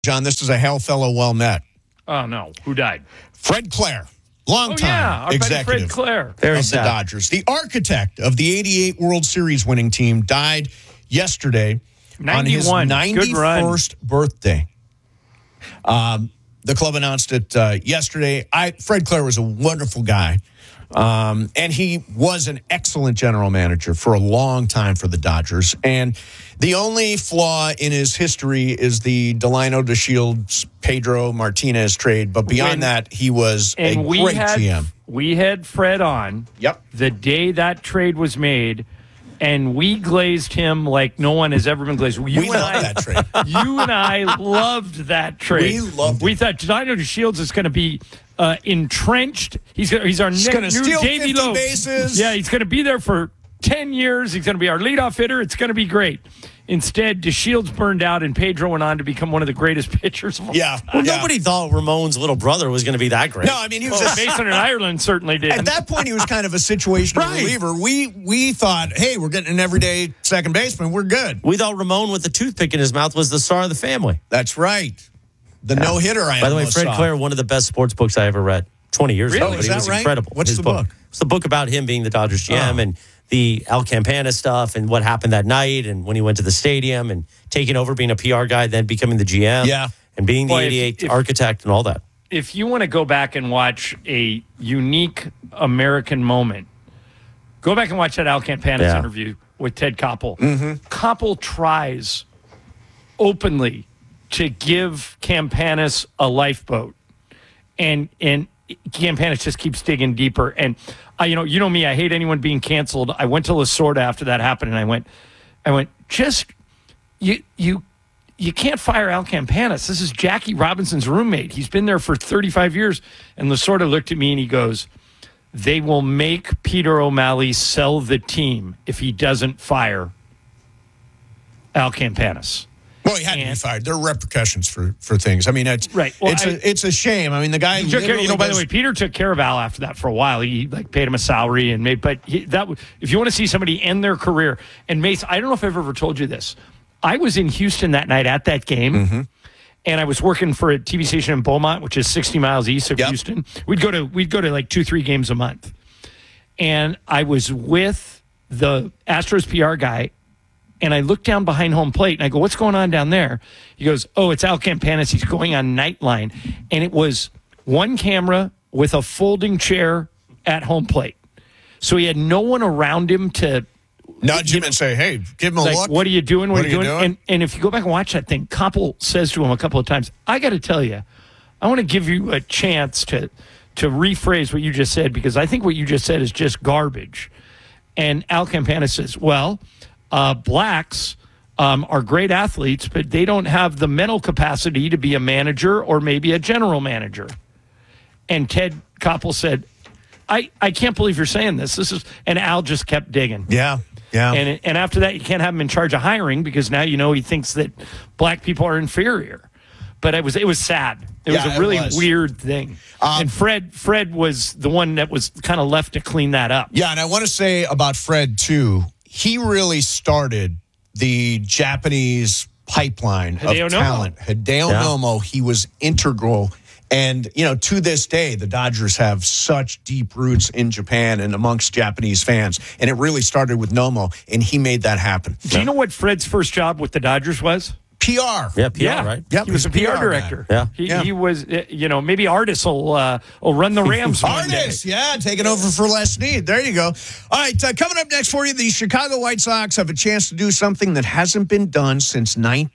John, this is a hail fellow well met. Oh, no. Who died? Fred Claire, longtime our buddy executive Fred Claire. of the Dodgers. The architect of the 88 World Series winning team died yesterday 91. on his 91st birthday. The club announced it yesterday. Fred Claire was a wonderful guy. And he was an excellent general manager for a long time for the Dodgers. And the only flaw in his history is the Delino DeShields Pedro Martinez trade. But beyond that, he was a great GM. We had Fred on the day that trade was made, and we glazed him like no one has ever been glazed. We loved that trade. You and I loved that trade. We loved it. We thought Delino DeShields is going to be entrenched. He's our new Davey Lowe. Bases. Yeah, he's going to be there for 10 years. He's going to be our leadoff hitter. It's going to be great. Instead, DeShields burned out, and Pedro went on to become one of the greatest pitchers of all time. Well, nobody thought Ramon's little brother was going to be that great. No, I mean, he was Mason in Ireland certainly did. At that point, he was kind of a situational reliever. We thought, hey, we're getting an everyday second baseman. We're good. We thought Ramon with the toothpick in his mouth was the star of the family. That's right. The no-hitter By the way, Fred Claire, one of the best sports books I ever read 20 years ago. Is But that was right? Incredible. What's the book? It's the book about him being the Dodgers GM and the Al Campana stuff and what happened that night and when he went to the stadium and taking over being a PR guy, then becoming the GM. Yeah. And being the 88 architect and all that. If you want to go back and watch a unique American moment, go back and watch that Al Campana's interview with Ted Koppel. Mm-hmm. Koppel tries openly to give Campanis a lifeboat, and Campanis just keeps digging deeper. And you know me, I hate anyone being canceled. I went to Lasorda after that happened, and I went, just you can't fire Al Campanis. This is Jackie Robinson's roommate. He's been there for 35 years. And Lasorda looked at me and he goes, they will make Peter O'Malley sell the team if he doesn't fire Al Campanis. Well, he had to be fired. There are repercussions for things. I mean, it's right. Well, it's a shame. I mean, the guy. By the way, Peter took care of Al after that for a while. He paid him a salary and made. But if you want to see somebody end their career, and Mace, I don't know if I've ever told you this. I was in Houston that night at that game, and I was working for a TV station in Beaumont, which is 60 miles east of Houston. We'd go to like 2-3 games a month, and I was with the Astros PR guy. And I look down behind home plate, and I go, what's going on down there? He goes, oh, it's Al Campanis. He's going on Nightline. And it was one camera with a folding chair at home plate. So he had no one around him to nudge him and say, hey, give him a look. What are you doing? What are you doing? And if you go back and watch that thing, Koppel says to him a couple of times, I got to tell you, I want to give you a chance to rephrase what you just said, because I think what you just said is just garbage. And Al Campanis says, well, blacks are great athletes, but they don't have the mental capacity to be a manager or maybe a general manager. And Ted Koppel said, I can't believe you're saying this. And Al just kept digging. Yeah. And after that, you can't have him in charge of hiring because now he thinks that black people are inferior. But it was sad. It was a really weird thing. And Fred was the one that was kind of left to clean that up. Yeah, and I want to say about Fred, too, he really started the Japanese pipeline of talent. Hideo Nomo, he was integral. And, to this day, the Dodgers have such deep roots in Japan and amongst Japanese fans. And it really started with Nomo, and he made that happen. Do you know what Fred's first job with the Dodgers was? PR. Yeah, PR, right? Yep, he was a PR director. Yeah. He was, maybe Artis will run the Rams one day. Artis, taking over for Les Snead. There you go. All right, coming up next for you, the Chicago White Sox have a chance to do something that hasn't been done since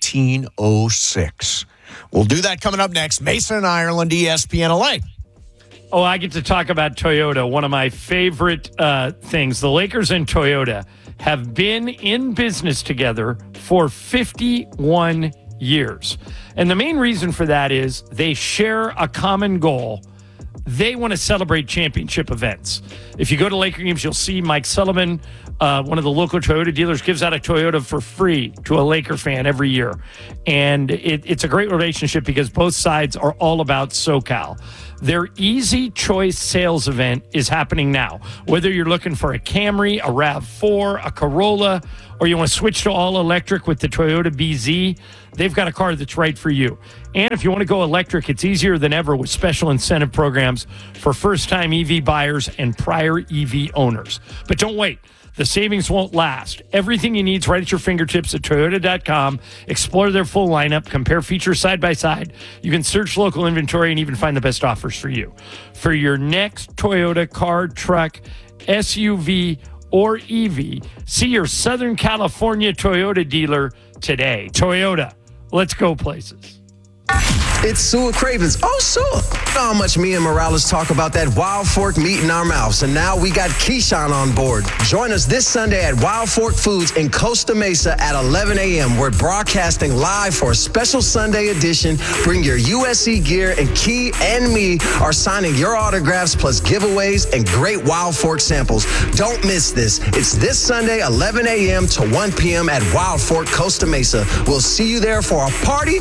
1906. We'll do that coming up next. Mason, Ireland, ESPN LA. Oh, I get to talk about Toyota, one of my favorite things. The Lakers and Toyota have been in business together for 51 years. And the main reason for that is they share a common goal. They want to celebrate championship events. If you go to Laker games, you'll see Mike Sullivan, one of the local Toyota dealers, gives out a Toyota for free to a Laker fan every year. And it's a great relationship because both sides are all about SoCal. Their Easy Choice sales event is happening now. Whether you're looking for a Camry, a RAV4, a Corolla, or you want to switch to all electric with the Toyota BZ, they've got a car that's right for you. And if you want to go electric, it's easier than ever with special incentive programs for first-time EV buyers and prior EV owners. But don't wait. The savings won't last. Everything you need is right at your fingertips at Toyota.com. Explore their full lineup. Compare features side by side. You can search local inventory and even find the best offers for you. For your next Toyota car, truck, SUV, or EV, see your Southern California Toyota dealer today. Toyota, let's go places. It's Sua Cravens. Oh, Sua. You know how much me and Morales talk about that Wild Fork meat in our mouths. And now we got Keyshawn on board. Join us this Sunday at Wild Fork Foods in Costa Mesa at 11 a.m. We're broadcasting live for a special Sunday edition. Bring your USC gear, and Key and me are signing your autographs plus giveaways and great Wild Fork samples. Don't miss this. It's this Sunday, 11 a.m. to 1 p.m. at Wild Fork, Costa Mesa. We'll see you there for a party.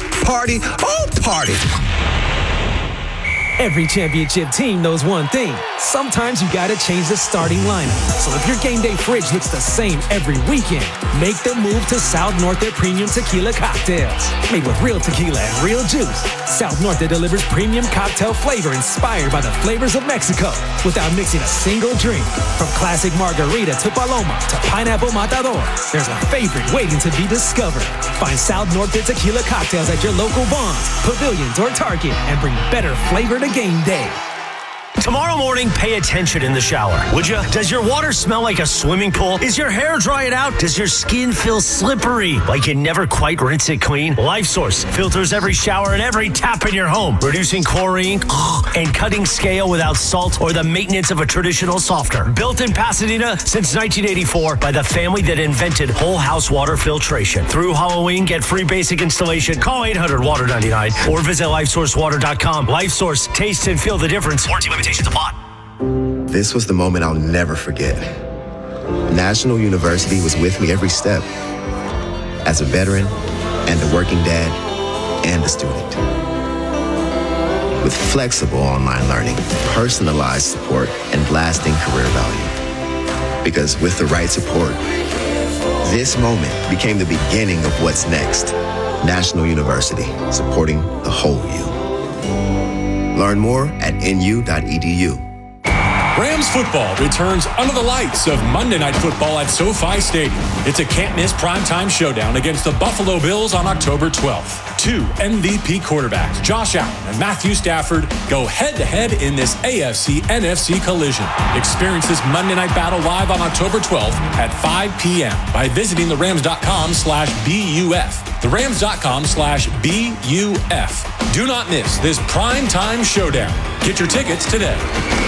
Every championship team knows one thing. Sometimes you gotta change the starting lineup. So if your game day fridge looks the same every weekend, make the move to South Norte Premium Tequila Cocktails. Made with real tequila and real juice, South Norte delivers premium cocktail flavor inspired by the flavors of Mexico without mixing a single drink. From classic margarita to Paloma to pineapple matador, there's a favorite waiting to be discovered. Find South Norte Tequila Cocktails at your local Vons, Pavilions, or Target and bring better flavor to game day. Tomorrow morning, pay attention in the shower, would you? Does your water smell like a swimming pool? Is your hair drying out? Does your skin feel slippery, like you never quite rinse it clean? LifeSource filters every shower and every tap in your home, reducing chlorine and cutting scale without salt or the maintenance of a traditional softener. Built in Pasadena since 1984 by the family that invented whole house water filtration. Through Halloween, get free basic installation. Call 800-WATER-99 or visit LifeSourceWater.com. LifeSource, taste and feel the difference. Warranty limitations apply. This was the moment I'll never forget. National University was with me every step, as a veteran and a working dad and a student. With flexible online learning, personalized support, and lasting career value. Because with the right support, this moment became the beginning of what's next. National University, supporting the whole you. Learn more at nu.edu. Rams football returns under the lights of Monday Night Football at SoFi Stadium. It's a can't-miss primetime showdown against the Buffalo Bills on October 12th. Two MVP quarterbacks, Josh Allen and Matthew Stafford, go head-to-head in this AFC-NFC collision. Experience this Monday Night battle live on October 12th at 5 p.m. by visiting therams.com/BUF. therams.com/BUF. Do not miss this primetime showdown. Get your tickets today.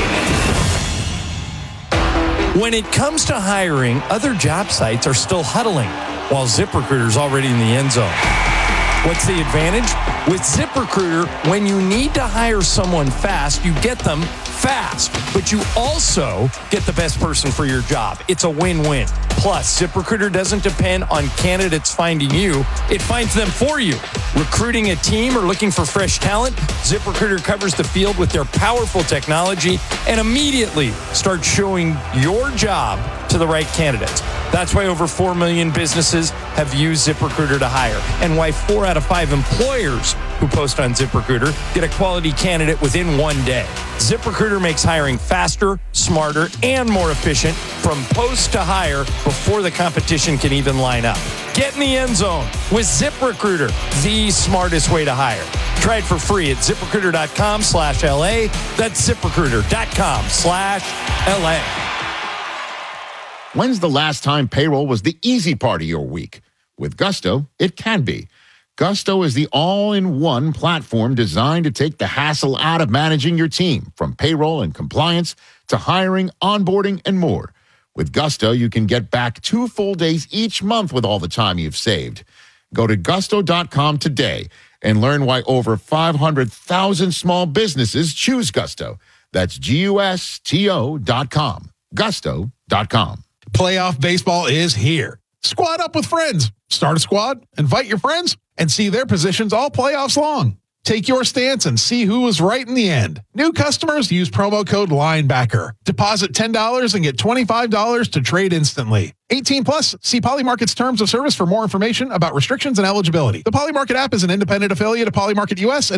When it comes to hiring, other job sites are still huddling, while ZipRecruiter's already in the end zone. What's the advantage? With ZipRecruiter, when you need to hire someone fast, you get them fast, but you also get the best person for your job. It's a win-win. Plus, ZipRecruiter doesn't depend on candidates finding you. It finds them for you. Recruiting a team or looking for fresh talent, ZipRecruiter covers the field with their powerful technology and immediately starts showing your job to the right candidates. That's why over 4 million businesses have used ZipRecruiter to hire, and why 4 out of 5 employers who post on ZipRecruiter get a quality candidate within 1 day. ZipRecruiter makes hiring faster, smarter, and more efficient from post to hire before the competition can even line up. Get in the end zone with ZipRecruiter, the smartest way to hire. Try it for free at ZipRecruiter.com/LA. That's ZipRecruiter.com/LA. When's the last time payroll was the easy part of your week? With Gusto, it can be. Gusto is the all-in-one platform designed to take the hassle out of managing your team, from payroll and compliance to hiring, onboarding, and more. With Gusto, you can get back 2 full days each month with all the time you've saved. Go to gusto.com today and learn why over 500,000 small businesses choose Gusto. That's GUSTO.com. Gusto.com. Playoff baseball is here. Squad up with friends. Start a squad, invite your friends, and see their positions all playoffs long. Take your stance and see who was right in the end. New customers use promo code LINEBACKER. Deposit $10 and get $25 to trade instantly. 18 plus. See Polymarket's terms of service for more information about restrictions and eligibility. The Polymarket app is an independent affiliate of Polymarket US.